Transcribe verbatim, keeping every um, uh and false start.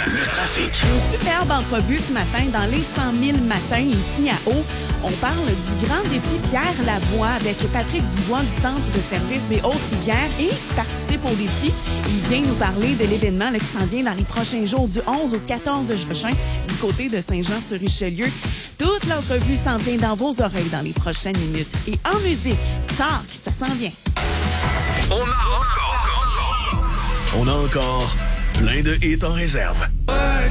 Le trafic. Une superbe entrevue ce matin dans les cent mille matins ici à Haut. On parle du grand défi Pierre Lavoie avec Patrick Dubois du Centre de service des Hautes-Rivières et qui participe au défi. Il vient nous parler de l'événement là, qui s'en vient dans les prochains jours du onze au quatorze juin du côté de Saint-Jean-sur-Richelieu. Toute l'entrevue s'en vient dans vos oreilles dans les prochaines minutes. Et en musique, Talk, ça s'en vient. On a encore, on a encore plein de hits en réserve.